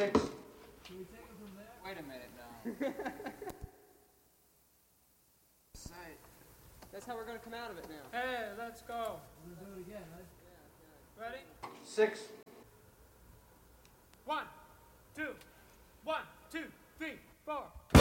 6. Can we take it from there? Wait a minute now. That's how we're going to come out of it now. Hey, let's go. We're going to do it again, right? Yeah. Ready? 6. 1, 2, 1, 2, 3, 4.